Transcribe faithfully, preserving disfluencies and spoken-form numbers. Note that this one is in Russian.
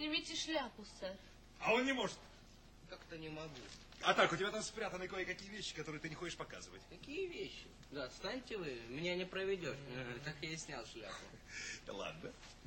Снимите шляпу, сэр. А он не может. Как-то не могу. А так, у тебя там спрятаны кое-какие вещи, которые ты не хочешь показывать. Какие вещи? Да, встаньте вы, меня не проведешь. Так я и снял шляпу. Ладно.